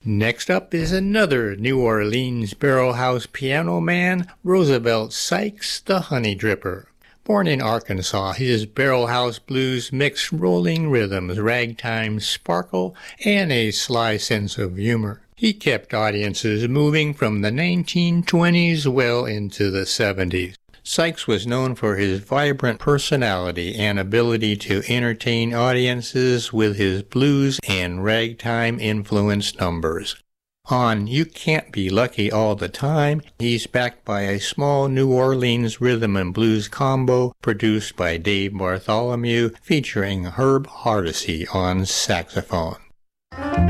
Next up is another New Orleans barrelhouse piano man, Roosevelt Sykes, the Honey Dripper. Born in Arkansas, his barrelhouse blues mix rolling rhythms, ragtime sparkle, and a sly sense of humor. He kept audiences moving from the 1920s well into the 70s. Sykes was known for his vibrant personality and ability to entertain audiences with his blues and ragtime-influenced numbers. On You Can't Be Lucky All the Time, he's backed by a small New Orleans rhythm and blues combo produced by Dave Bartholomew featuring Herb Hardesty on saxophone.